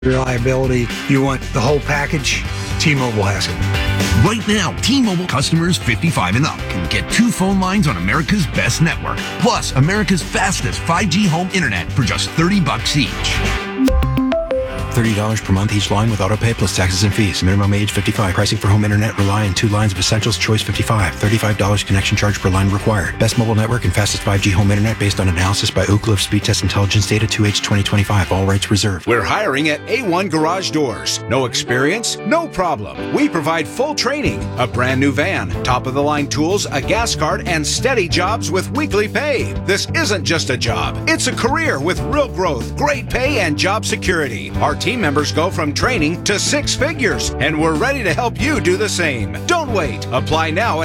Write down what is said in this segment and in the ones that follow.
reliability. You want the whole package? T-Mobile has it. Right now, T-Mobile customers 55 and up can get 2 phone lines on America's best network, plus America's fastest 5G home internet for just $30 each. $30 per month each line with autopay plus taxes and fees. Minimum age 55. Pricing for home internet rely on 2 lines of essentials. Choice 55. $35 connection charge per line required. Best mobile network and fastest 5G home internet based on analysis by Ookla of Speed Test Intelligence data 2H 2025. All rights reserved. We're hiring at A1 Garage Doors. No experience? No problem. We provide full training, a brand new van, top of the line tools, a gas card, and steady jobs with weekly pay. This isn't just a job. It's a career with real growth, great pay, and job security. Our team members go from training to 6 figures, and we're ready to help you do the same. Don't wait. Apply now at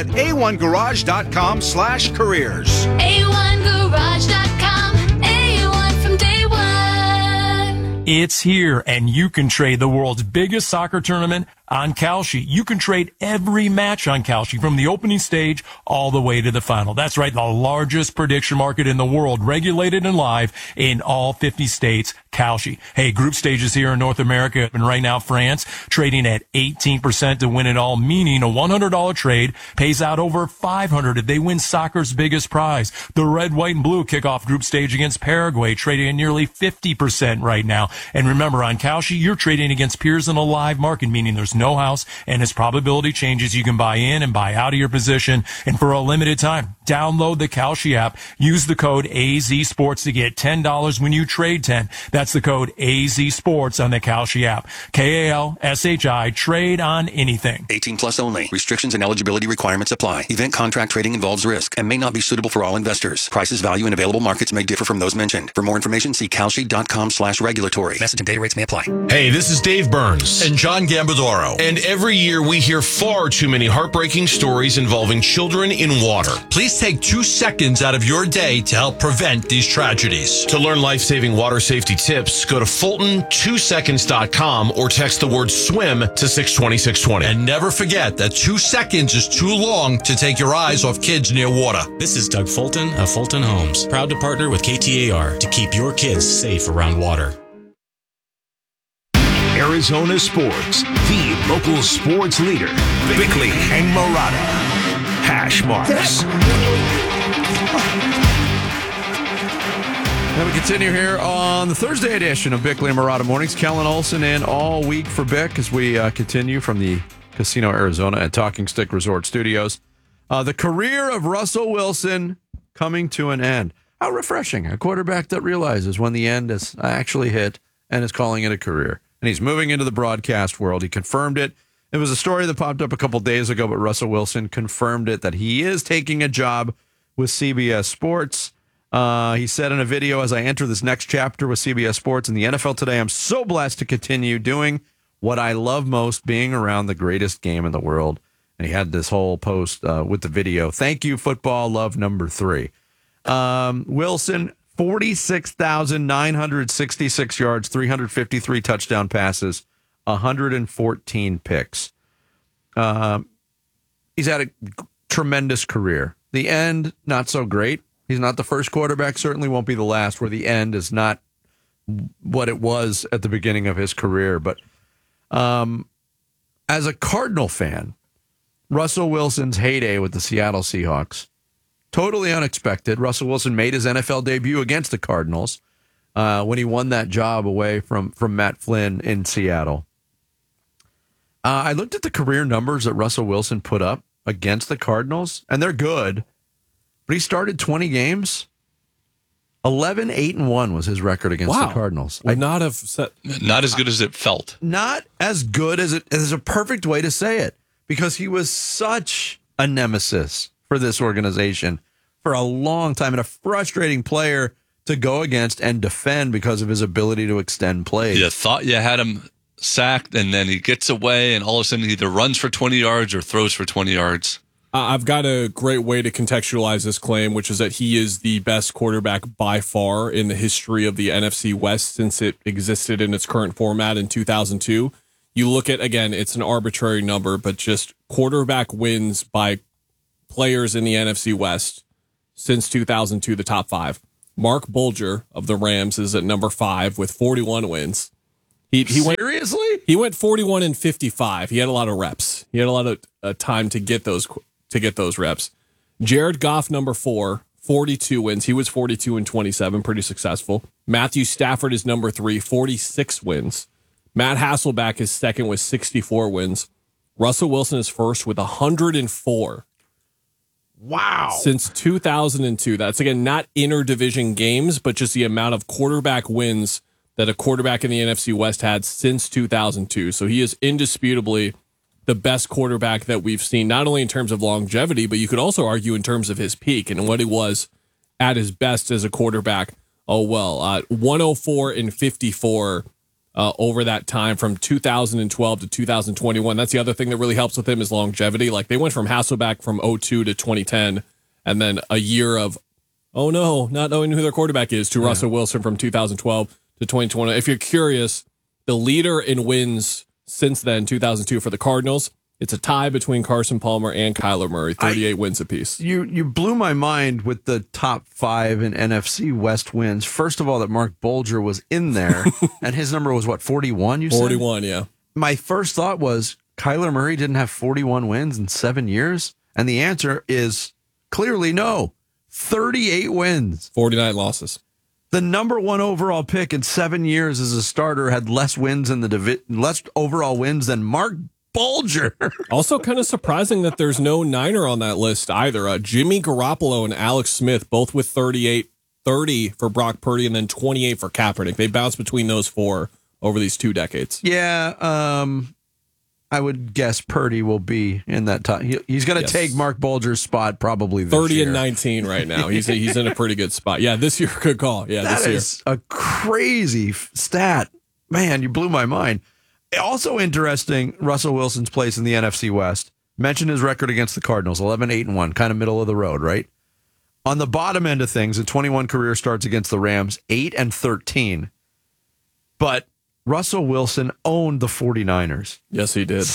a1garage.com/careers. A1garage.com. A1 from day one. It's here, and you can trade the world's biggest soccer tournament on Kalshi. You can trade every match on Kalshi from the opening stage all the way to the final. That's right, the largest prediction market in the world, regulated and live in all 50 states. Kalshi. Hey, group stages here in North America, and right now France trading at 18% to win it all, meaning a $100 trade pays out over $500 if they win soccer's biggest prize. The red, white, and blue kick off group stage against Paraguay, trading at nearly 50% right now. And remember, on Kalshi, you're trading against peers in a live market, meaning there's no house, and as probability changes, you can buy in and buy out of your position. And for a limited time, download the Kalshi app. Use the code AZSports to get $10 when you trade 10. That's the code AZSports on the Kalshi app. KALSHI. Trade on anything. 18 plus only. Restrictions and eligibility requirements apply. Event contract trading involves risk and may not be suitable for all investors. Prices, value, and available markets may differ from those mentioned. For more information, see kalshi.com/regulatory. Message and data rates may apply. Hey, this is Dave Burns and John Gambadoro. And every year we hear far too many heartbreaking stories involving children in water. Please take 2 seconds out of your day to help prevent these tragedies. To learn life-saving water safety tips, go to Fulton2seconds.com or text the word SWIM to 620-620. And never forget that 2 seconds is too long to take your eyes off kids near water. This is Doug Fulton of Fulton Homes, proud to partner with KTAR to keep your kids safe around water. Arizona Sports, the local sports leader. Bickley and Marotta. Hash marks. And we continue here on the Thursday edition of Bickley and Marotta Mornings. Kellen Olson in all week for Bick as we continue from the Casino Arizona at Talking Stick Resort Studios. The career of Russell Wilson coming to an end. How refreshing. A quarterback that realizes when the end is actually hit and is calling it a career. And he's moving into the broadcast world. He confirmed it. It was a story that popped up a couple days ago, but Russell Wilson confirmed it, that he is taking a job with CBS Sports. He said in a video, as I enter this next chapter with CBS Sports and the NFL today, I'm so blessed to continue doing what I love most, being around the greatest game in the world. And he had this whole post with the video. Thank you, football, love number 3. Wilson, 46,966 yards, 353 touchdown passes, 114 picks. He's had a tremendous career. The end, not so great. He's not the first quarterback, certainly won't be the last, where the end is not what it was at the beginning of his career. But as a Cardinal fan, Russell Wilson's heyday with the Seattle Seahawks, totally unexpected. Russell Wilson made his NFL debut against the Cardinals when he won that job away from Matt Flynn in Seattle. I looked at the career numbers that Russell Wilson put up against the Cardinals, and they're good. But he started 20 games. 11-8-1 was his record against the Cardinals. Not as good as it felt. Not as good as it is a perfect way to say it, because he was such a nemesis for this organization for a long time and a frustrating player to go against and defend because of his ability to extend plays. You thought you had him sacked, and then he gets away, and all of a sudden he either runs for 20 yards or throws for 20 yards. I've got a great way to contextualize this claim, which is that he is the best quarterback by far in the history of the NFC West since it existed in its current format in 2002. You look at, again, it's an arbitrary number, but just quarterback wins by players in the NFC West since 2002, the top 5. Mark Bulger of the Rams is at number 5 with 41 wins. Seriously? He went 41 and 55. He had a lot of reps. He had a lot of time to get those reps. Jared Goff, number 4, 42 wins. He was 42 and 27, pretty successful. Matthew Stafford is number 3, 46 wins. Matt Hasselbeck is second with 64 wins. Russell Wilson is first with 104. Wow. Since 2002. That's, again, not interdivision games, but just the amount of quarterback wins that a quarterback in the NFC West had since 2002. So he is indisputably the best quarterback that we've seen, not only in terms of longevity, but you could also argue in terms of his peak and what he was at his best as a quarterback. 104 and 54 over that time from 2012 to 2021. That's the other thing that really helps with him is longevity. Like they went from Hasselbeck from 2002 to 2010, and then a year of, oh no, not knowing who their quarterback is, to Russell Wilson from 2012 to 2020. If you're curious, the leader in wins since then, 2002 for the Cardinals, it's a tie between Carson Palmer and Kyler Murray, 38 wins apiece. You blew my mind with the top 5 in NFC West wins. First of all, that Mark Bolger was in there, and his number was what, 41? You said 41, yeah. My first thought was Kyler Murray didn't have 41 wins in 7 years, and the answer is clearly no. 38 wins, 49 losses. The number 1 overall pick in 7 years as a starter had less wins in the less overall wins than Mark Bolger. Also kind of surprising that there's no Niner on that list either. Jimmy Garoppolo and Alex Smith, both with 38, 30 for Brock Purdy, and then 28 for Kaepernick. They bounced between those 4 over these 2 decades. Yeah, I would guess Purdy will be in that top. He's going to take Mark Bolger's spot probably this 30 year. and 19 right now. He's in a pretty good spot. Yeah, this year, good call. Yeah, that this year. is a crazy stat. Man, you blew my mind. Also interesting, Russell Wilson's place in the NFC West. Mentioned his record against the Cardinals, 11-8-1, kind of middle of the road, right? On the bottom end of things, the 21 career starts against the Rams, 8-13. But Russell Wilson owned the 49ers. Yes, he did.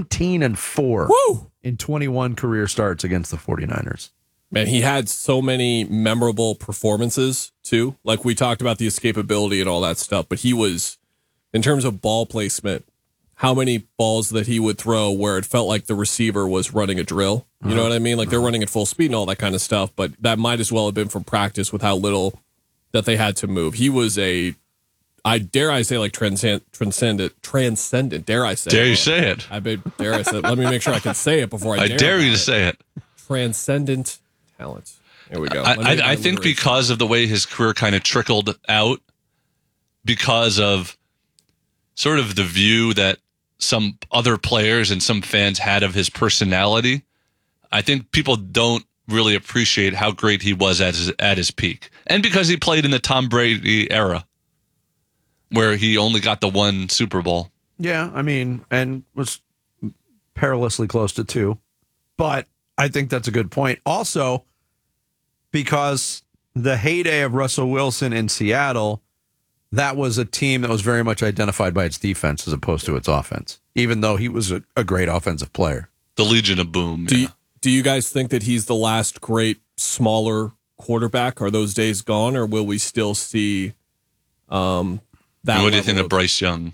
17-4 in 21 career starts against the 49ers. Man, he had so many memorable performances, too. Like we talked about the escapability and all that stuff, but he was, in terms of ball placement, how many balls that he would throw where it felt like the receiver was running a drill. You know what I mean? Like they're running at full speed and all that kind of stuff, but that might as well have been from practice with how little that they had to move. He was dare I say, like transcendent, dare I say. Dare you say it? Dare I say it? Let me make sure I can say it before I dare you to say it. Transcendent talent. Here we go. I think because of the way his career kind of trickled out, because of sort of the view that some other players and some fans had of his personality, I think people don't really appreciate how great he was at his peak. And because he played in the Tom Brady era, where he only got the 1 Super Bowl. Yeah, I mean, and was perilously close to 2. But I think that's a good point. Also, because the heyday of Russell Wilson in Seattle, that was a team that was very much identified by its defense as opposed to its offense, even though he was a great offensive player. The Legion of Boom. Do you guys think that he's the last great smaller quarterback? Are those days gone, or will we still see that? What do you think of Bryce Young?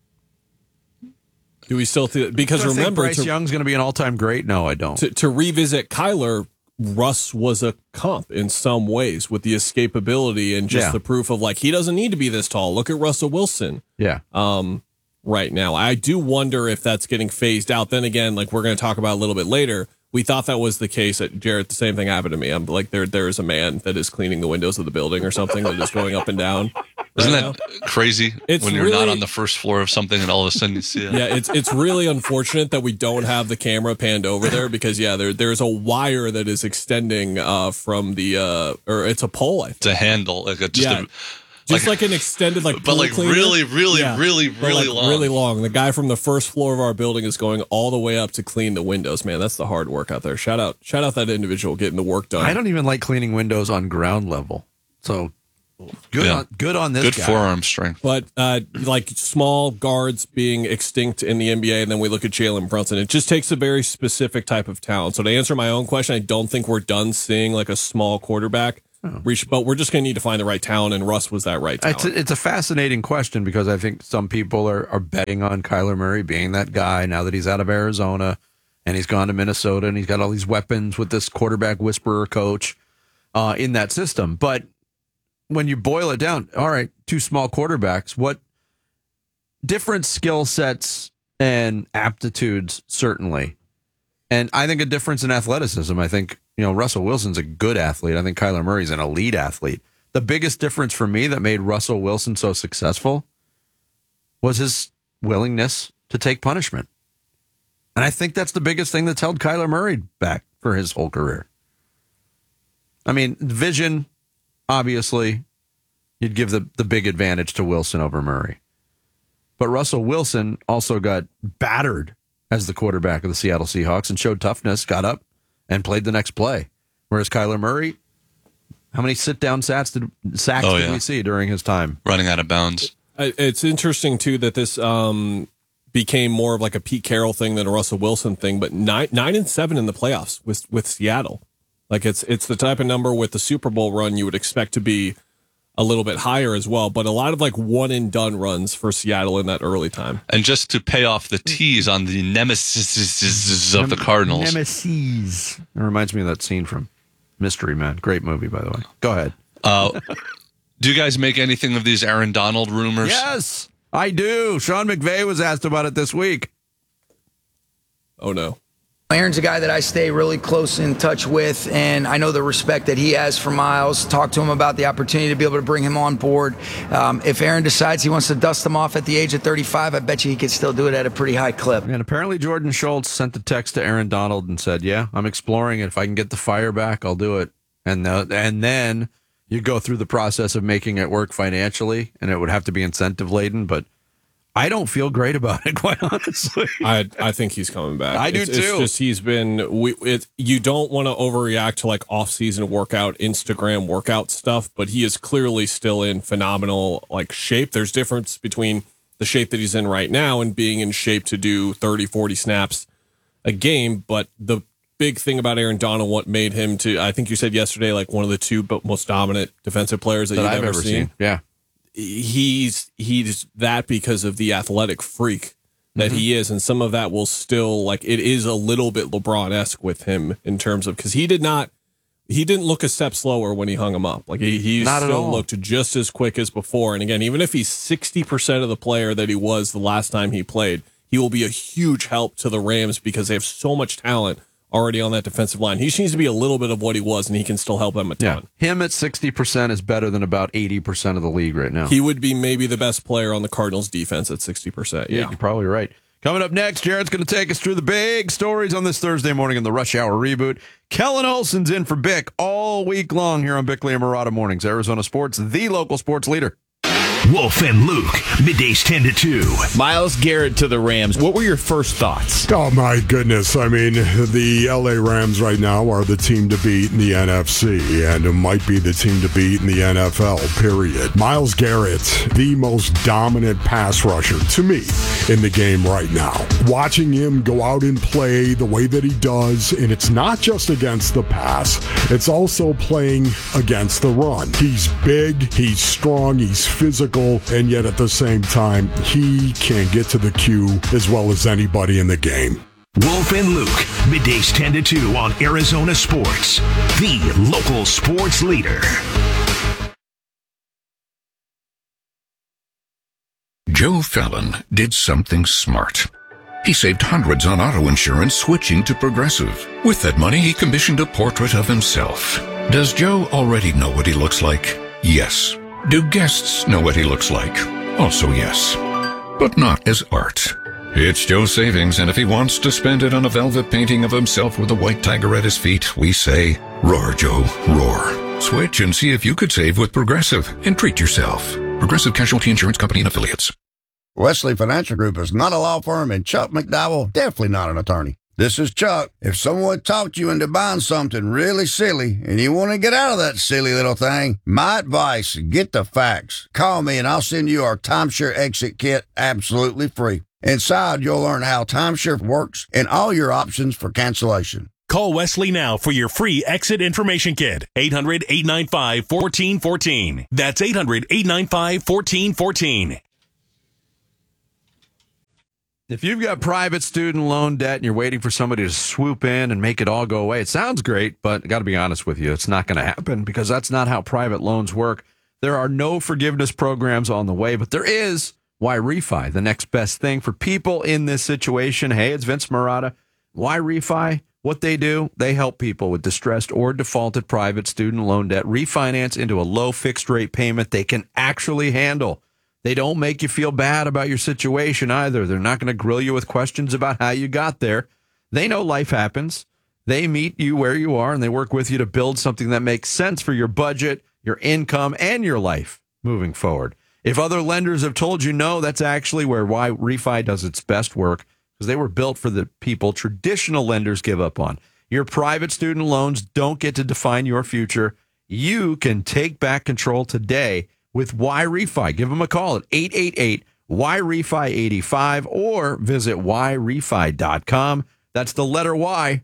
Do we still think? Because do I remember, think Bryce Young's going to be an all-time great? No, I don't. To revisit Kyler, Russ was a comp in some ways with the escapability and just the proof of like he doesn't need to be this tall. Look at Russell Wilson. Yeah. Right now, I do wonder if that's getting phased out. Then again, like we're going to talk about a little bit later, we thought that was the case at Jarrett. The same thing happened to me. I'm like, there is a man that is cleaning the windows of the building or something that is going up and down. Isn't that crazy? It's when you're really not on the first floor of something and all of a sudden you see it. Yeah, it's really unfortunate that we don't have the camera panned over there because there's a wire that is extending from the or it's a pole. I think. It's a handle, like just like an extended but pool like cleaner. really But long. Really long. The guy from the first floor of our building is going all the way up to clean the windows. Man, that's the hard work out there. Shout out that individual getting the work done. I don't even like cleaning windows on ground level. So good on this Good guy. forearm strength. But like small guards being extinct in the NBA, and then we look at Jalen Brunson. It just takes a very specific type of talent. So to answer my own question, I don't think we're done seeing like a small quarterback. But we're just going to need to find the right talent, and Russ was that right talent. It's a fascinating question because I think some people are betting on Kyler Murray being that guy now that he's out of Arizona and he's gone to Minnesota and he's got all these weapons with this quarterback whisperer coach in that system. But when you boil it down, all right, 2 small quarterbacks, what different skill sets and aptitudes, certainly. And I think a difference in athleticism. I think, Russell Wilson's a good athlete. I think Kyler Murray's an elite athlete. The biggest difference for me that made Russell Wilson so successful was his willingness to take punishment. And I think that's the biggest thing that's held Kyler Murray back for his whole career. I mean, vision, obviously, you'd give the big advantage to Wilson over Murray. But Russell Wilson also got battered as the quarterback of the Seattle Seahawks and showed toughness, got up, and played the next play. Whereas Kyler Murray, how many sit-down sacks did we see during his time? Running out of bounds. It's interesting, too, that this became more of like a Pete Carroll thing than a Russell Wilson thing, but 9-7 in the playoffs with Seattle. Like it's the type of number with the Super Bowl run you would expect to be a little bit higher as well, but a lot of like one and done runs for Seattle in that early time. And just to pay off the tease on the nemesis of the Cardinals. Nemesis. It reminds me of that scene from Mystery Man. Great movie, by the way. Go ahead. Do you guys make anything of these Aaron Donald rumors? Yes, I do. Sean McVay was asked about it this week. Oh, no. Aaron's a guy that I stay really close in touch with, and I know the respect that he has for Miles. Talk to him about the opportunity to be able to bring him on board. If Aaron decides he wants to dust him off at the age of 35, I bet you he could still do it at a pretty high clip. And apparently Jordan Schultz sent the text to Aaron Donald and said, yeah, I'm exploring it. If I can get the fire back, I'll do it. And then you go through the process of making it work financially, and it would have to be incentive-laden, but I don't feel great about it, quite honestly. I think he's coming back. I do too. It's just he's been. You don't want to overreact to like off-season workout, Instagram workout stuff, but he is clearly still in phenomenal like shape. There's difference between the shape that he's in right now and being in shape to do 30, 40 snaps a game. But the big thing about Aaron Donald, what made him to, I think you said yesterday, like one of the 2 most dominant defensive players that you've I've ever seen. Yeah. He's that because of the athletic freak that he is, and some of that will still like it is a little bit LeBron-esque with him in terms of because he didn't look a step slower when he hung him up. Like he still looked just as quick as before. And again, even if he's 60% of the player that he was the last time he played, he will be a huge help to the Rams because they have so much talent already on that defensive line. He just needs to be a little bit of what he was, and he can still help them a ton. Yeah. Him at 60% is better than about 80% of the league right now. He would be maybe the best player on the Cardinals defense at 60%. Yeah, you're probably right. Coming up next, Jared's going to take us through the big stories on this Thursday morning in the Rush Hour reboot. Kellen Olson's in for Bick all week long here on Bickley and Marotta Mornings. Arizona Sports, the local sports leader. Wolf and Luke, middays 10 to 2. Myles Garrett to the Rams. What were your first thoughts? Oh, my goodness. I mean, the L.A. Rams right now are the team to beat in the NFC, and it might be the team to beat in the NFL, period. Myles Garrett, the most dominant pass rusher, to me, in the game right now. Watching him go out and play the way that he does, and it's not just against the pass, it's also playing against the run. He's big, he's strong, he's physical, and yet at the same time, he can get to the queue as well as anybody in the game. Wolf and Luke, middays 10 to 2 on Arizona Sports, the local sports leader. Joe Fallon did something smart. He saved hundreds on auto insurance switching to Progressive. With that money, he commissioned a portrait of himself. Does Joe already know what he looks like? Yes. Do guests know what he looks like? Also yes. But not as art. It's Joe's savings, and if he wants to spend it on a velvet painting of himself with a white tiger at his feet, we say, roar, Joe, roar. Switch and see if you could save with Progressive and treat yourself. Progressive Casualty Insurance Company and Affiliates. Wesley Financial Group is not a law firm, and Chuck McDowell definitely not an attorney. This is Chuck. If someone talked you into buying something really silly and you want to get out of that silly little thing, my advice, get the facts. Call me and I'll send you our timeshare exit kit absolutely free. Inside, you'll learn how timeshare works and all your options for cancellation. Call Wesley now for your free exit information kit. 800-895-1414. That's 800-895-1414. If you've got private student loan debt and you're waiting for somebody to swoop in and make it all go away, it sounds great, but I got to be honest with you, it's not going to happen because that's not how private loans work. There are no forgiveness programs on the way, but there is YRefi, the next best thing for people in this situation. Hey, it's Vince Marotta. YRefi, what they do, they help people with distressed or defaulted private student loan debt refinance into a low fixed rate payment they can actually handle. They don't make you feel bad about your situation either. They're not going to grill you with questions about how you got there. They know life happens. They meet you where you are, and they work with you to build something that makes sense for your budget, your income, and your life moving forward. If other lenders have told you no, that's actually where YRefi does its best work because they were built for the people traditional lenders give up on. Your private student loans don't get to define your future. You can take back control today with YRefi. Give them a call at 888-YRefi-85 or visit YRefi.com. That's the letter Y,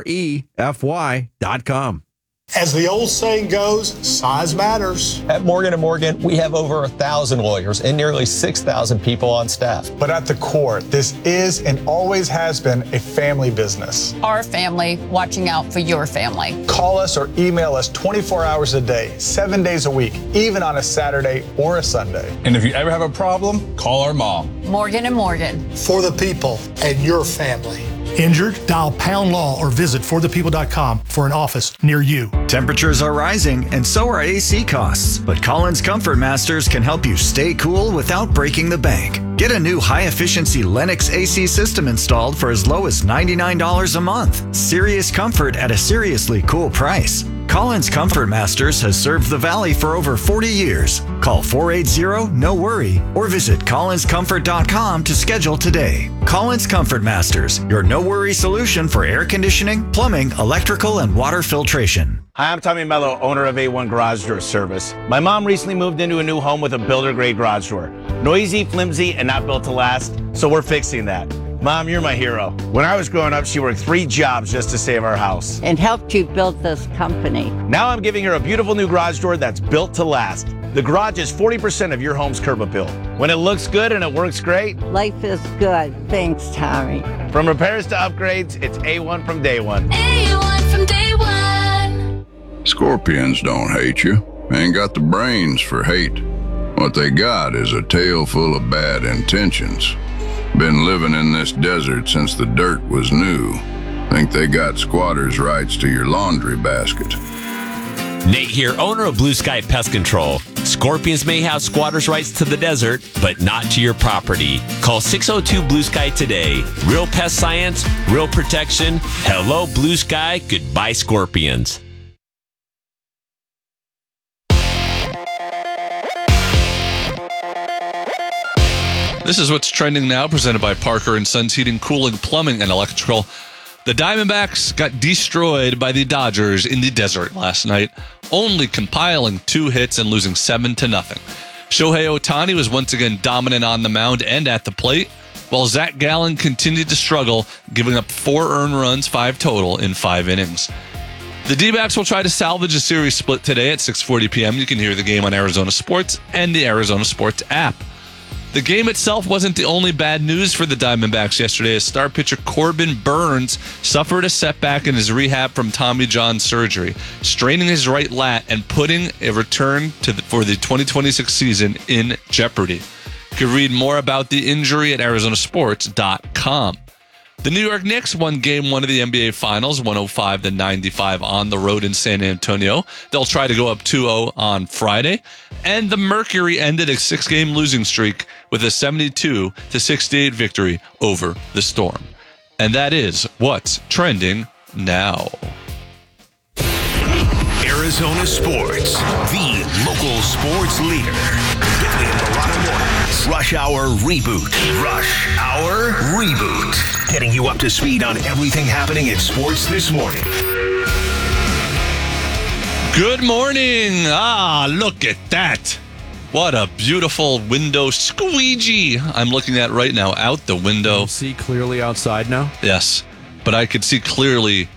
REFY.com. As the old saying goes, size matters. At Morgan & Morgan, we have over 1,000 lawyers and nearly 6,000 people on staff. But at the core, this is and always has been a family business. Our family watching out for your family. Call us or email us 24 hours a day, 7 days a week, even on a Saturday or a Sunday. And if you ever have a problem, call our mom. Morgan & Morgan. For the people and your family. Injured? Dial Pound Law or visit forthepeople.com for an office near you. Temperatures are rising and so are AC costs, but Collins Comfort Masters can help you stay cool without breaking the bank. Get a new high-efficiency Lennox AC system installed for as low as $99 a month. Serious comfort at a seriously cool price. Collins Comfort Masters has served the Valley for over 40 years. Call 480-NO-WORRY or visit collinscomfort.com to schedule today. Collins Comfort Masters, your no-worry solution for air conditioning, plumbing, electrical, and water filtration. Hi, I'm Tommy Mello, owner of A1 Garage Door Service. My mom recently moved into a new home with a builder-grade garage door. Noisy, flimsy, and not built to last, so we're fixing that. Mom, you're my hero. When I was growing up, she worked 3 jobs just to save our house. And helped you build this company. Now I'm giving her a beautiful new garage door that's built to last. The garage is 40% of your home's curb appeal. When it looks good and it works great, life is good. Thanks, Tommy. From repairs to upgrades, it's A1 from day one. A1 from day one. Scorpions don't hate you. Ain't got the brains for hate. What they got is a tail full of bad intentions. Been living in this desert since the dirt was new. Think they got squatters' rights to your laundry basket. Nate here, owner of Blue Sky Pest Control. Scorpions may have squatters' rights to the desert, but not to your property. Call 602-BLUE-SKY today. Real pest science, real protection. Hello, Blue Sky. Goodbye, Scorpions. This is what's trending now, presented by Parker & Sons Heating, Cooling, Plumbing, and Electrical. The Diamondbacks got destroyed by the Dodgers in the desert last night, only compiling 2 hits and losing 7-0. Shohei Ohtani was once again dominant on the mound and at the plate, while Zach Gallen continued to struggle, giving up 4 earned runs, 5 total, in 5 innings. The D-backs will try to salvage a series split today at 6:40 p.m. You can hear the game on Arizona Sports and the Arizona Sports app. The game itself wasn't the only bad news for the Diamondbacks yesterday, as star pitcher Corbin Burns suffered a setback in his rehab from Tommy John surgery, straining his right lat and putting a return for the 2026 season in jeopardy. You can read more about the injury at arizonasports.com. The New York Knicks won Game 1 of the NBA Finals, 105-95 on the road in San Antonio. They'll try to go up 2-0 on Friday. And the Mercury ended a 6-game losing streak with a 72-68 victory over the Storm. And that is what's trending now. Arizona Sports, the local sports leader. Bickley and Marotta Mornings. Rush Hour Reboot. Rush Hour Reboot. Getting you up to speed on everything happening in sports this morning. Good morning. Look at that. What a beautiful window squeegee I'm looking at right now out the window. Can you see clearly outside now? Yes, but I could see clearly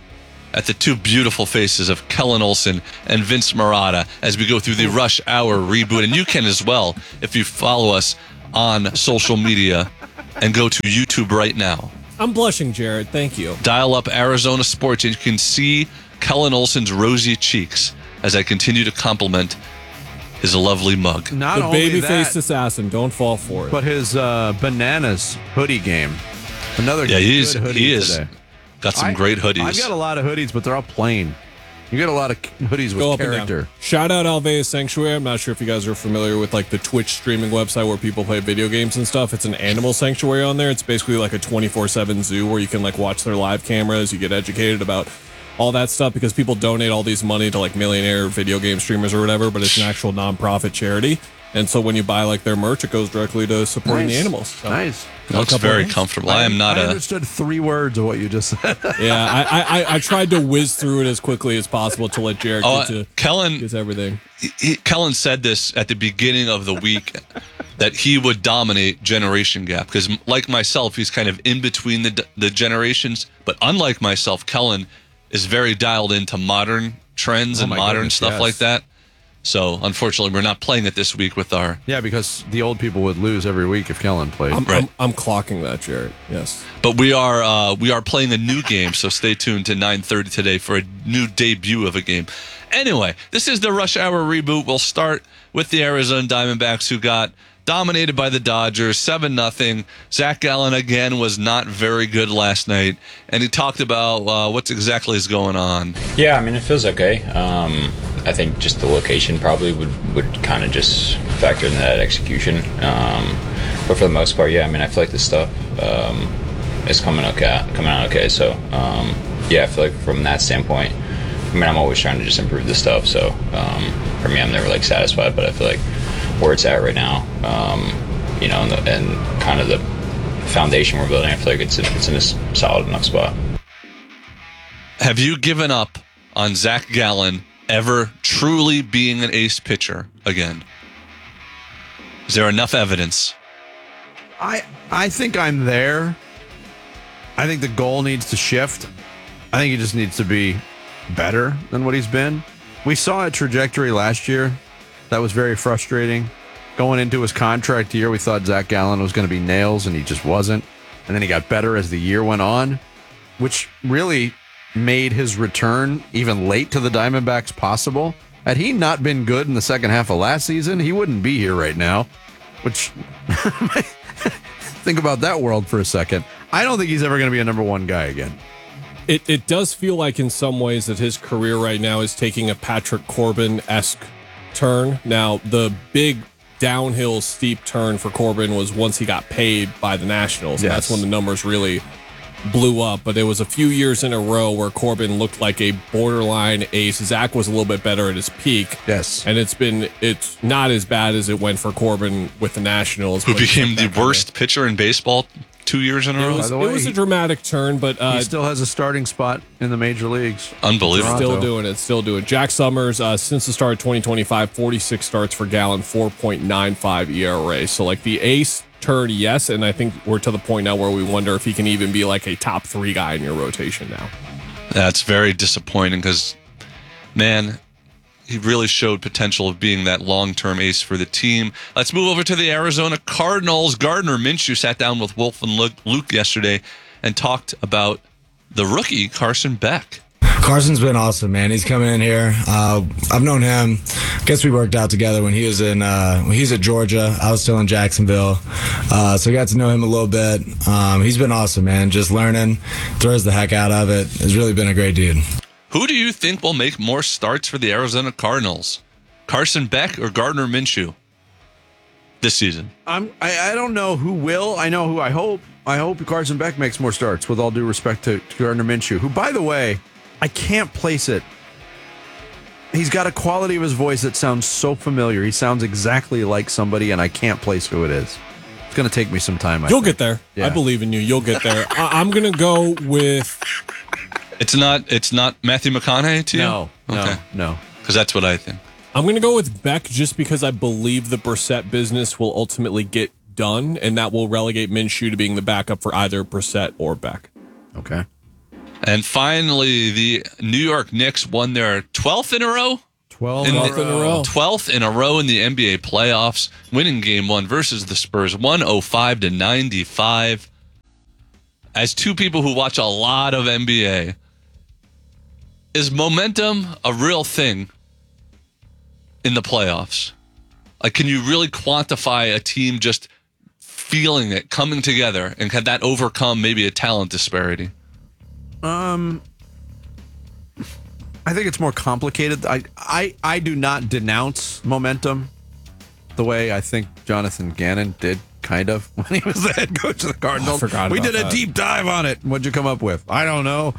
at the two beautiful faces of Kellen Olson and Vince Marotta as we go through the Rush Hour reboot. And you can as well if you follow us on social media and go to YouTube right now. I'm blushing, Jared. Thank you. Dial up Arizona Sports and you can see Kellen Olson's rosy cheeks as I continue to compliment his lovely mug. Not the only baby-faced that, assassin. Don't fall for it. but his bananas hoodie game. Another good hoodie he is today. Got some great hoodies. I've got a lot of hoodies, but they're all plain. You get a lot of hoodies Go with up and character. down. Shout out Alvea Sanctuary. I'm not sure if you guys are familiar with like the Twitch streaming website where people play video games and stuff. It's an animal sanctuary on there. It's basically like a 24/7 zoo where you can like watch their live cameras. You get educated about all that stuff because people donate all these money to like millionaire video game streamers or whatever, but it's an actual nonprofit charity. And so when you buy like their merch, it goes directly to supporting the animals. So, Nice. Looks very comfortable. I am not I a. understood 3 words of what you just said. Yeah, I tried to whiz through it as quickly as possible to let Jared get to Kellen get everything. Kellen said this at the beginning of the week that he would dominate generation gap because, like myself, he's kind of in between the generations. But unlike myself, Kellen is very dialed into modern trends and modern stuff like that. So, unfortunately, we're not playing it this week with our... Yeah, because the old people would lose every week if Kellen played. I'm clocking that, Jared. Yes. But we are playing a new game, so stay tuned to 9:30 today for a new debut of a game. Anyway, this is the Rush Hour reboot. We'll start with the Arizona Diamondbacks, who got dominated by the Dodgers, 7-0. Zach Gallen, again, was not very good last night, and he talked about what exactly is going on. Yeah, I mean, it feels okay. I think just the location probably would kind of just factor into that execution. But for the most part, yeah, I mean, I feel like this stuff is coming out okay. So, yeah, I feel like from that standpoint, I mean, I'm always trying to just improve this stuff. So, for me, I'm never like satisfied, but I feel like where it's at right now, you know, and kind of the foundation we're building, I feel like it's in a solid enough spot. Have you given up on Zach Gallen ever truly being an ace pitcher again? Is there enough evidence? I think I'm there. I think the goal needs to shift. I think he just needs to be better than what he's been. We saw a trajectory last year that was very frustrating. Going into his contract year, we thought Zach Gallen was going to be nails, and he just wasn't. And then he got better as the year went on, which really made his return even late to the Diamondbacks possible. Had he not been good in the second half of last season, he wouldn't be here right now. Which, think about that world for a second. I don't think he's ever going to be a number one guy again. It does feel like in some ways that his career right now is taking a Patrick Corbin-esque turn. Now, the big downhill steep turn for Corbin was once he got paid by the Nationals. And that's when the numbers really blew up. But it was a few years in a row where Corbin looked like a borderline ace. Zach was a little bit better at his peak. Yes. And it's not as bad as it went for Corbin with the Nationals. Who became the worst pitcher in baseball 2 years in a row? It was a dramatic turn, but he still has a starting spot in the major leagues. Unbelievable. Still doing it. Jack Summers, since the start of 2025, 46 starts for Gallen, 4.95 ERA. So like the ace turn, yes, and I think we're to the point now where we wonder if he can even be like a top 3 guy in your rotation now. That's very disappointing because, man, he really showed potential of being that long-term ace for the team. Let's move over to the Arizona Cardinals. Gardner Minshew sat down with Wolf and Luke yesterday and talked about the rookie, Carson Beck. Carson's been awesome, man. He's coming in here. I've known him. I guess we worked out together when he was at Georgia. I was still in Jacksonville, so I got to know him a little bit. He's been awesome, man. Just learning, throws the heck out of it. Has really been a great dude. Who do you think will make more starts for the Arizona Cardinals? Carson Beck or Gardner Minshew this season? I don't know who will. I know who I hope. I hope Carson Beck makes more starts, with all due respect to Gardner Minshew, who, by the way, I can't place it. He's got a quality of his voice that sounds so familiar. He sounds exactly like somebody, and I can't place who it is. It's going to take me some time. You'll get there. Yeah. I believe in you. You'll get there. I'm going to go with... It's not Matthew McConaughey to you? No. Because that's what I think. I'm going to go with Beck just because I believe the Brissett business will ultimately get done, and that will relegate Minshew to being the backup for either Brissett or Beck. Okay. And finally, the New York Knicks won their 12th in a row. 12th in a row in the NBA playoffs, winning Game 1 versus the Spurs, 105-95. As two people who watch a lot of NBA, is momentum a real thing in the playoffs? Like, can you really quantify a team just feeling it, coming together, and can that overcome maybe a talent disparity? I think it's more complicated. I do not denounce momentum the way I think Jonathan Gannon did, kind of, when he was the head coach of the Cardinals. We did a deep dive on it. What'd you come up with? I don't know.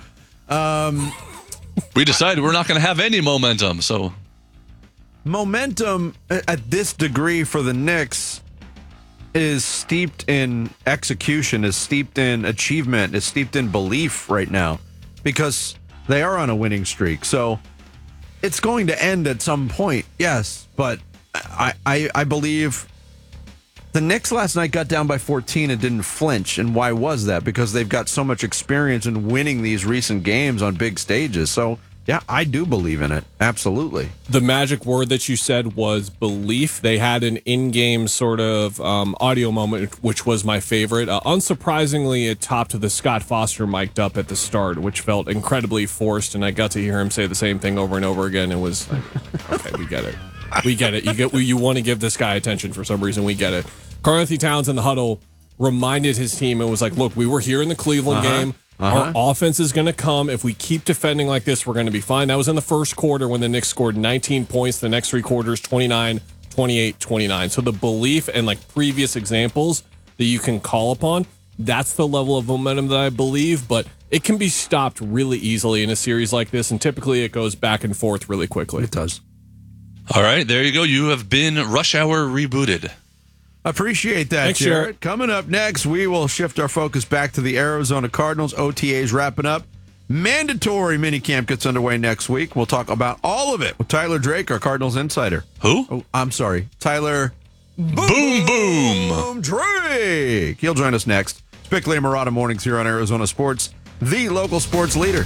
We decided we're not going to have any momentum. So momentum at this degree for the Knicks is steeped in execution, is steeped in achievement, is steeped in belief right now, because they are on a winning streak. So it's going to end at some point, yes. But I believe the Knicks last night got down by 14 and didn't flinch. And why was that? Because they've got so much experience in winning these recent games on big stages. So, yeah, I do believe in it. Absolutely. The magic word that you said was belief. They had an in-game sort of audio moment, which was my favorite. Unsurprisingly, it topped the Scott Foster mic'd up at the start, which felt incredibly forced, and I got to hear him say the same thing over and over again. It was like, okay, we get it. We get it. You want to give this guy attention for some reason. We get it. Karl-Anthony Towns in the huddle reminded his team and was like, look, we were here in the Cleveland game. Our offense is going to come. If we keep defending like this, we're going to be fine. That was in the first quarter when the Knicks scored 19 points. The next three quarters, 29, 28, 29. So the belief and like previous examples that you can call upon, that's the level of momentum that I believe, but it can be stopped really easily in a series like this, and typically it goes back and forth really quickly. It does. All right, there you go. You have been Rush Hour rebooted. Appreciate that, Thanks, Jared. Coming up next, we will shift our focus back to the Arizona Cardinals. OTAs wrapping up. Mandatory minicamp gets underway next week. We'll talk about all of it with Tyler Drake, our Cardinals insider. Who? Oh, I'm sorry. Tyler Boom Drake. He'll join us next. It's Bickley and Murata Mornings here on Arizona Sports, the local sports leader.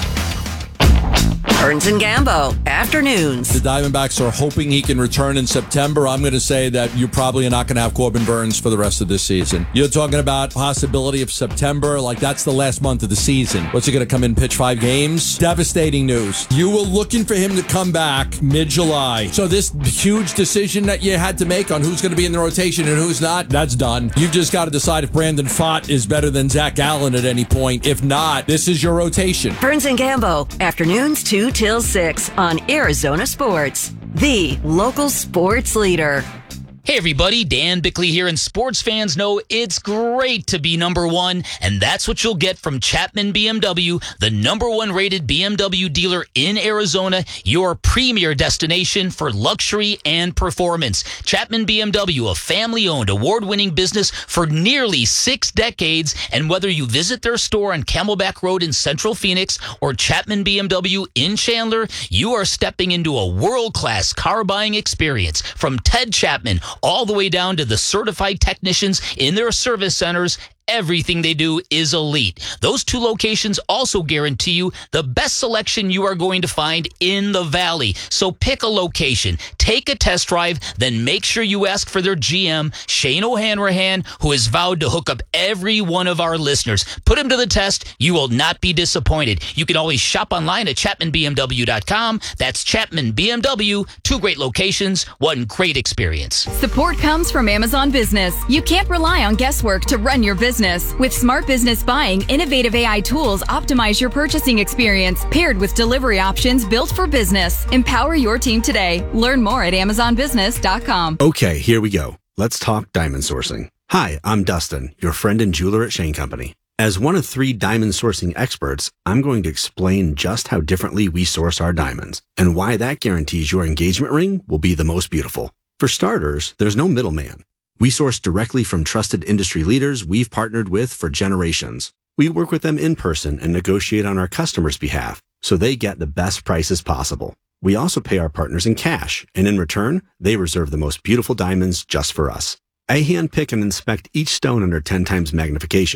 Burns and Gambo, afternoons. The Diamondbacks are hoping he can return in September. I'm going to say that you're probably not going to have Corbin Burns for the rest of this season. You're talking about possibility of September, like that's the last month of the season. What's he going to come in, pitch 5 games? Devastating news. You were looking for him to come back mid-July. So this huge decision that you had to make on who's going to be in the rotation and who's not, that's done. You've just got to decide if Brandon Pfaadt is better than Zach Allen at any point. If not, this is your rotation. Burns and Gambo, afternoons 2 till 6 on Arizona Sports, the local sports leader. Hey everybody, Dan Bickley here, and sports fans know it's great to be number one, and that's what you'll get from Chapman BMW, the number 1 rated BMW dealer in Arizona, your premier destination for luxury and performance. Chapman BMW, a family-owned, award-winning business for nearly 6 decades, and whether you visit their store on Camelback Road in Central Phoenix or Chapman BMW in Chandler, you are stepping into a world-class car buying experience. From Ted Chapman all the way down to the certified technicians in their service centers, everything they do is elite. Those 2 locations also guarantee you the best selection you are going to find in the Valley. So pick a location, take a test drive, then make sure you ask for their GM, Shane O'Hanrahan, who has vowed to hook up every one of our listeners. Put him to the test. You will not be disappointed. You can always shop online at ChapmanBMW.com. That's Chapman BMW. 2 great locations, 1 great experience. Support comes from Amazon Business. You can't rely on guesswork to run your business. With Smart Business Buying, innovative AI tools optimize your purchasing experience, paired with delivery options built for business. Empower your team today. Learn more at AmazonBusiness.com. Okay, here we go. Let's talk diamond sourcing. Hi, I'm Dustin, your friend and jeweler at Shane Company. As one of 3 diamond sourcing experts, I'm going to explain just how differently we source our diamonds and why that guarantees your engagement ring will be the most beautiful. For starters, there's no middleman. We source directly from trusted industry leaders we've partnered with for generations. We work with them in person and negotiate on our customers' behalf so they get the best prices possible. We also pay our partners in cash, and in return, they reserve the most beautiful diamonds just for us. I handpick and inspect each stone under 10 times magnification.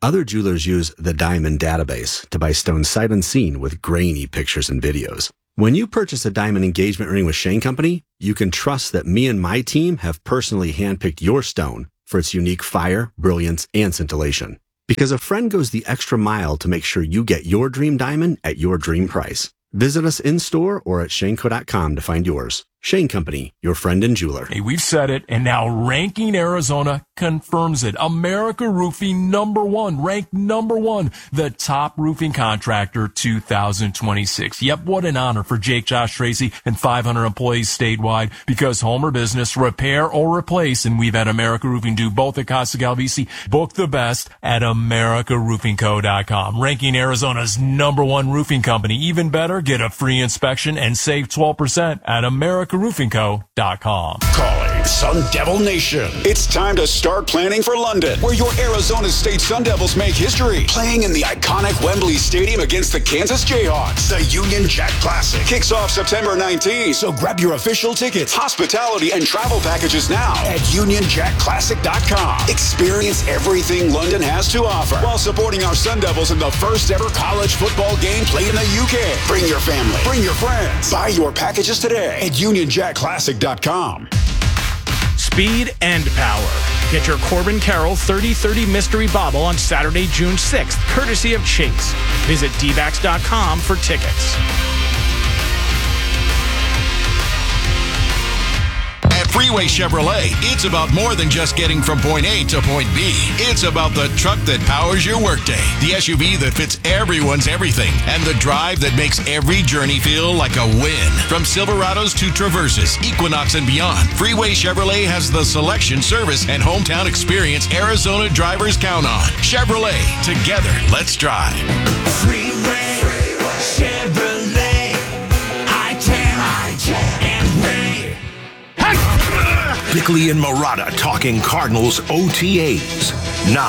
Other jewelers use the Diamond Database to buy stones sight unseen with grainy pictures and videos. When you purchase a diamond engagement ring with Shane Company, you can trust that me and my team have personally handpicked your stone for its unique fire, brilliance, and scintillation. Because a friend goes the extra mile to make sure you get your dream diamond at your dream price. Visit us in-store or at shaneco.com to find yours. Shane Company, your friend and jeweler. Hey, we've said it, and now Ranking Arizona confirms it. America Roofing #1, ranked #1, the top roofing contractor 2026. Yep, what an honor for Jake, Josh, Tracy, and 500 employees statewide, because home or business, repair or replace, and we've had America Roofing do both at Costa Galvisi. Book the best at AmericaRoofingCo.com. Ranking Arizona's #1 roofing company. Even better, get a free inspection and save 12% at AmericaRoofingCo.com. Calling Sun Devil Nation. It's time to start planning for London, where your Arizona State Sun Devils make history. Playing in the iconic Wembley Stadium against the Kansas Jayhawks. The Union Jack Classic kicks off September 19th. So grab your official tickets, hospitality, and travel packages now at UnionJackClassic.com. Experience everything London has to offer while supporting our Sun Devils in the first ever college football game played in the UK. Bring your family. Bring your friends. Buy your packages today at UnionJackClassic.com. Speed and power. Get your Corbin Carroll 30-30 mystery bobble on Saturday, June 6th, courtesy of Chase. Visit dbacks.com for tickets. Freeway Chevrolet, it's about more than just getting from point A to point B. It's about the truck that powers your workday, the SUV that fits everyone's everything, and the drive that makes every journey feel like a win. From Silverados to Traverses, Equinox, and beyond, Freeway Chevrolet has the selection, service, and hometown experience Arizona drivers count on. Chevrolet, together, let's drive. Freeway Chevrolet, I-10, and Ray. Bickley and Marotta talking Cardinals OTAs. Now